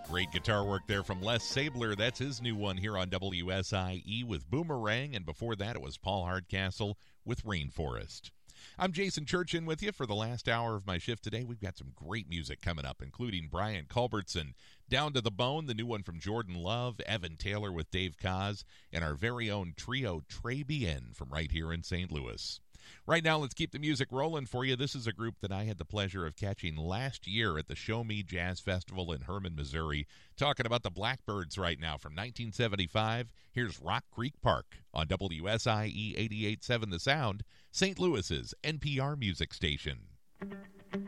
Great guitar work there from Les Sabler. That's his new one here on WSIE with Boomerang, and before that it was Paul Hardcastle with Rainforest. I'm Jason Churchin with you for the last hour of my shift today. We've got some great music coming up, including Brian Culbertson, Down to the Bone, the new one from Jordan Love, Evan Taylor with Dave Koz, and our very own trio Très Bien from right here in St. Louis. Right now, let's keep the music rolling for you. This is a group that I had the pleasure of catching last year at the Show Me Jazz Festival in Herman, Missouri. Talking about the Blackbirds right now from 1975. Here's Rock Creek Park on WSIE 88.7 The Sound, St. Louis's NPR music station.